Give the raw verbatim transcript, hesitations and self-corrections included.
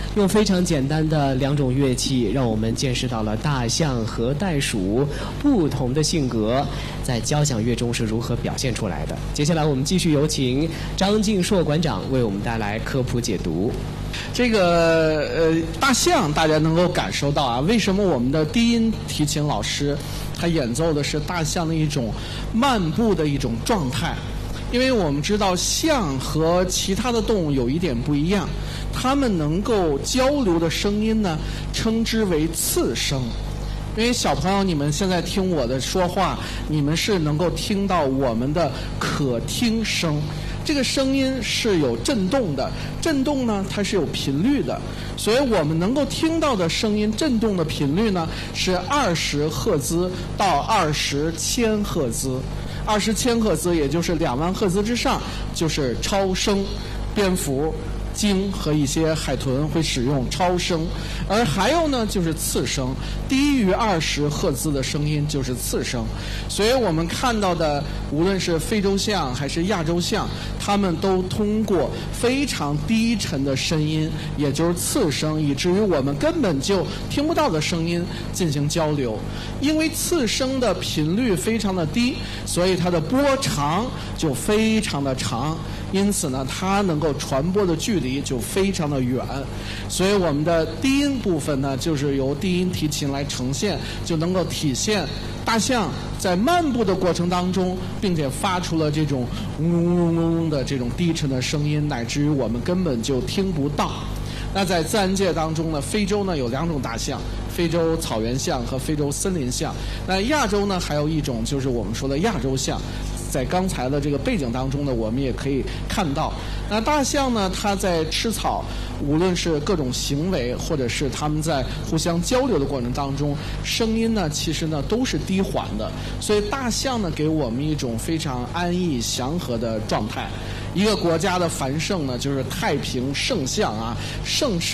用非常简单的两种乐器，让我们见识到了大象和袋鼠不同的性格在交响乐中是如何表现出来的。接下来我们继续有请张敬硕馆长为我们带来科普解读。 这个呃，大象大家能够感受到啊，为什么我们的低音提琴老师他演奏的是大象的一种漫步的一种状态？因为我们知道象和其他的动物有一点不一样，它们能够交流的声音呢，称之为次声。因为小朋友，你们现在听我的说话，你们是能够听到我们的可听声。这个声音是有振动的，振动呢它是有频率的，所以我们能够听到的声音振动的频率呢是二十赫兹到二十千赫兹，二十千赫兹也就是两万赫兹之上就是超声，蝙蝠、鲸和一些海豚会使用超声，而还有呢就是次声，低于二十赫兹的声音就是次声。所以我们看到的无论是非洲象还是亚洲象，它们都通过非常低沉的声音，也就是次声，以至于我们根本就听不到的声音进行交流。因为次声的频率非常的低，所以它的波长就非常的长，因此呢它能够传播的距离就非常的远。所以我们的低音部分呢就是由低音提琴来呈现，就能够体现大象在漫步的过程当中，并且发出了这种嗡嗡嗡嗡的这种低沉的声音，乃至于我们根本就听不到。那在自然界当中呢，非洲呢有两种大象，非洲草原象和非洲森林象。那亚洲呢还有一种就是我们说的亚洲象，在刚才的这个背景当中呢，我们也可以看到，那大象呢，它在吃草，无论是各种行为，或者是它们在互相交流的过程当中，声音呢，其实呢都是低缓的，所以大象呢给我们一种非常安逸祥和的状态。一个国家的繁盛呢，就是太平盛象啊，盛世。